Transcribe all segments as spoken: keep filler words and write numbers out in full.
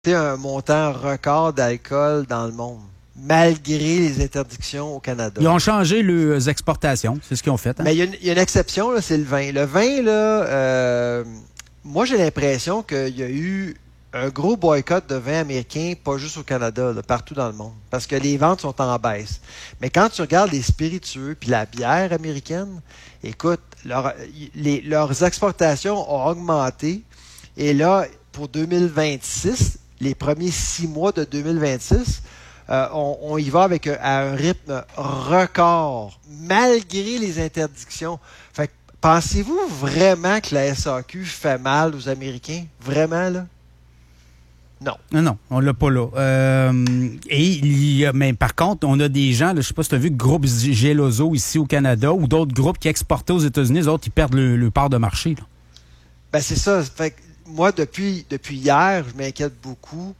C'est un montant record d'alcool dans le monde, malgré les interdictions au Canada. Ils ont changé leurs exportations, c'est ce qu'ils ont fait. Hein? Mais il y a une, il y a une exception, là, c'est le vin. Le vin, là, euh, moi j'ai l'impression qu'il y a eu un gros boycott de vin américain, pas juste au Canada, là, partout dans le monde, parce que les ventes sont en baisse. Mais quand tu regardes les spiritueux puis la bière américaine, écoute, leur, les, leurs exportations ont augmenté. Et là, pour deux mille vingt-six, les premiers six mois de deux mille vingt-six, euh, on, on y va avec un, à un rythme record, malgré les interdictions. Fait que, pensez-vous vraiment que la S A Q fait mal aux Américains? Vraiment, là? Non. Non, non, on l'a pas là. Euh, et il y a, mais par contre, on a des gens, là, je ne sais pas si tu as vu, groupe Geloso ici au Canada ou d'autres groupes qui exportaient aux États-Unis, les autres, ils perdent le, le part de marché. Là. Ben, c'est ça. Fait que moi, depuis, depuis hier, je m'inquiète beaucoup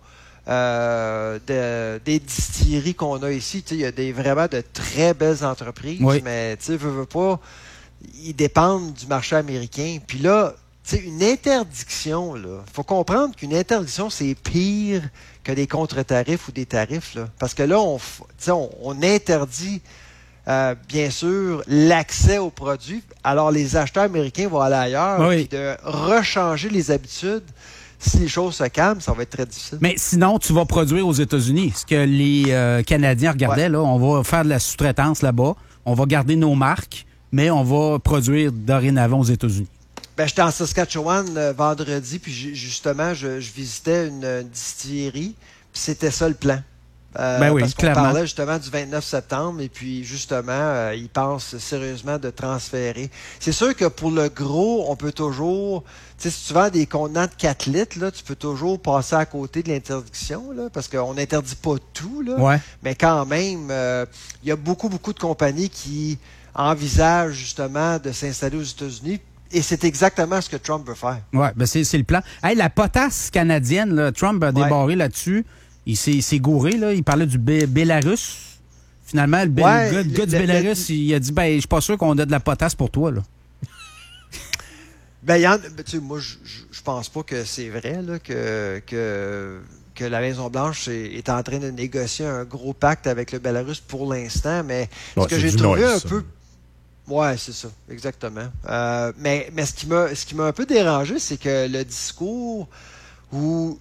euh, de, des distilleries qu'on a ici. Il y a des, vraiment de très belles entreprises, oui. mais tu sais, veux, veux pas, ils dépendent du marché américain. Puis là, tu sais, une interdiction, il faut comprendre qu'une interdiction, c'est pire que des contre-tarifs ou des tarifs. Là. Parce que là, on, on, on interdit, euh, bien sûr, l'accès aux produits. Alors, les acheteurs américains vont aller ailleurs. Oui. Puis de rechanger les habitudes, si les choses se calment, ça va être très difficile. Mais sinon, tu vas produire aux États-Unis. Ce que les euh, Canadiens regardaient, ouais. là, on va faire de la sous-traitance là-bas. On va garder nos marques, mais on va produire dorénavant aux États-Unis. Ben, j'étais en Saskatchewan euh, vendredi, puis justement, je, je visitais une, une distillerie, puis c'était ça le plan. Euh, ben oui, parce qu'on clairement. parlait justement du vingt-neuf septembre, et puis justement, euh, ils pensent sérieusement de transférer. C'est sûr que pour le gros, on peut toujours, tu sais, si tu vends des contenants de quatre litres, là, tu peux toujours passer à côté de l'interdiction, là, parce qu'on n'interdit pas tout, là, ouais. mais quand même, euh, il y a beaucoup, beaucoup de compagnies qui envisagent justement de s'installer aux États-Unis. Et c'est exactement ce que Trump veut faire. Oui, ben c'est, c'est le plan. Hey, la potasse canadienne, là, Trump a débarré ouais. là-dessus. Il s'est, il s'est gouré, là. Il parlait du Bé- Bélarus. Finalement, le, Bé- ouais, le gars, le gars du le, Bélarus, le, il a dit, ben, je suis pas sûr qu'on a de la potasse pour toi, là. Ben, y en, ben tu sais, moi, je, je pense pas que c'est vrai, là, que, que, que la Maison-Blanche est, est en train de négocier un gros pacte avec le Bélarus pour l'instant, mais ouais, ce que j'ai trouvé noise, un ça. peu... Ouais, c'est ça, exactement. Euh, mais mais ce qui m'a ce qui m'a un peu dérangé, c'est que le discours où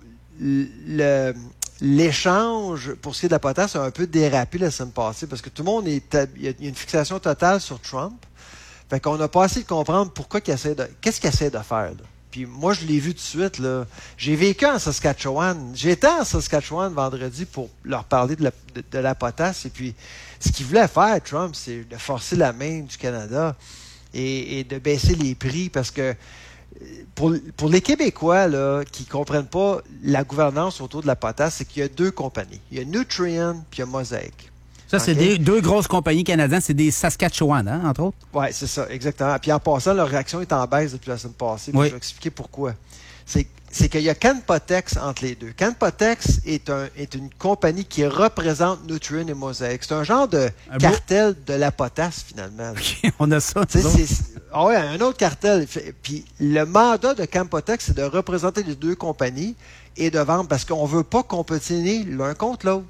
le l'échange pour ce qui est de la potasse a un peu dérapé la semaine passée, parce que tout le monde est il y a une fixation totale sur Trump. Fait qu'on n'a pas essayé de comprendre pourquoi qu'il essaie de qu'est-ce qu'il essaie de faire là. Puis moi, je l'ai vu tout de suite, là. J'ai vécu en Saskatchewan. J'étais en Saskatchewan vendredi pour leur parler de la, de, de la potasse. Et puis, ce qu'il voulait faire, Trump, c'est de forcer la main du Canada et, et de baisser les prix. Parce que pour, pour les Québécois là, qui ne comprennent pas la gouvernance autour de la potasse, c'est qu'il y a deux compagnies. Il y a Nutrien puis il y a Mosaic. Ça, c'est okay. des, deux grosses compagnies canadiennes. C'est des Saskatchewan, hein, entre autres? Oui, c'est ça, exactement. Puis en passant, leur réaction est en baisse depuis la semaine passée. Oui. Je vais expliquer pourquoi. C'est, c'est qu'il y a Canpotex entre les deux. Canpotex est, un, est une compagnie qui représente Nutrien et Mosaic. C'est un genre de un cartel beau... de la potasse, finalement. Okay, on a ça. C'est, c'est, ah oui, un autre cartel. Puis le mandat de Canpotex, c'est de représenter les deux compagnies et de vendre parce qu'on ne veut pas compétitionner l'un contre l'autre.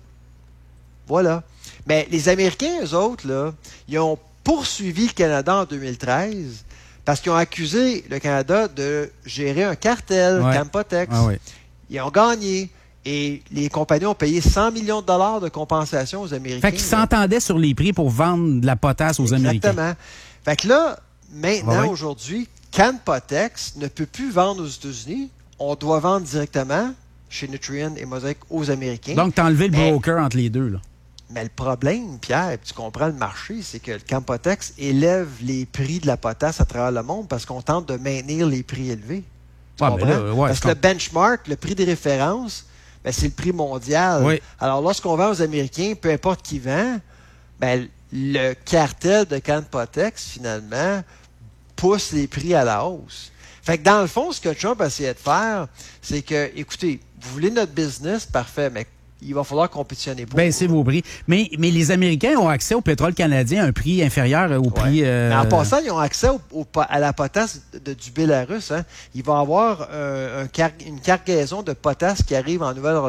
Voilà. Mais les Américains, eux autres, là, ils ont poursuivi le Canada en deux mille treize parce qu'ils ont accusé le Canada de gérer un cartel, ouais. Canpotex. Ah, ouais. Ils ont gagné. Et les compagnies ont payé cent millions de dollars de compensation aux Américains. Fait qu'ils s'entendaient sur les prix pour vendre de la potasse aux Exactement. Américains. Exactement. Fait que là, maintenant, ouais. aujourd'hui, Canpotex ne peut plus vendre aux États-Unis. On doit vendre directement chez Nutrien et Mosaic aux Américains. Donc, t'as enlevé le Mais... broker entre les deux, là. Mais le problème, Pierre, tu comprends le marché, c'est que le Canpotex élève les prix de la potasse à travers le monde parce qu'on tente de maintenir les prix élevés. Tu ouais, comprends? Là, ouais, parce que le benchmark, le prix de référence, ben, c'est le prix mondial. Oui. Alors, lorsqu'on vend aux Américains, peu importe qui vend, ben, le cartel de Canpotex, finalement, pousse les prix à la hausse. Fait que dans le fond, ce que Trump a essayé de faire, c'est que, écoutez, vous voulez notre business, parfait, mais il va falloir compétitionner pour. Ben, c'est vos prix. Mais, mais les Américains ont accès au pétrole canadien à un prix inférieur au prix... Ouais. Euh... Mais en passant, ils ont accès au, au, à la potasse de, du Bélarus. Hein. Il va y avoir euh, un car, une cargaison de potasse qui arrive en Nouvelle-Orléans